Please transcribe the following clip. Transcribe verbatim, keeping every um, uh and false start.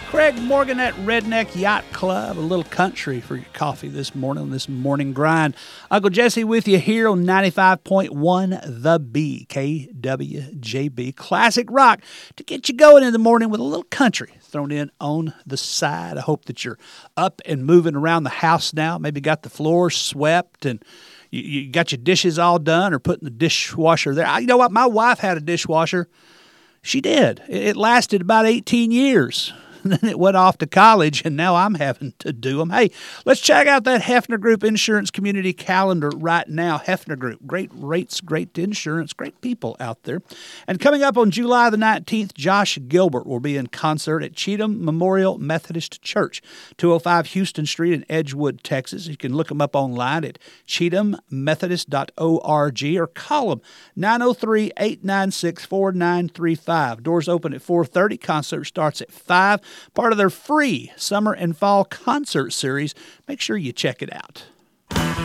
Craig Morgan at Redneck Yacht Club, a little country for your coffee this morning, this morning grind. Uncle Jesse with you here on ninety-five point one The B, K W J B. Classic rock to get you going in the morning with a little country thrown in on the side. I hope that you're up and moving around the house now. Maybe got the floor swept and you, you got your dishes all done or putting the dishwasher there. I, you know what? My wife had a dishwasher. She did. It, it lasted about eighteen years. And then it went off to college, and now I'm having to do them. Hey, let's check out that Hefner Group Insurance Community Calendar right now. Hefner Group, great rates, great insurance, great people out there. And coming up on July the nineteenth, Josh Gilbert will be in concert at Cheatham Memorial Methodist Church, two oh five Houston Street in Edgewood, Texas. You can look them up online at cheatham methodist dot org or call them nine oh three, eight nine six, four nine three five. Doors open at four thirty. Concert starts at five. Part of their free summer and fall concert series. Make sure you check it out.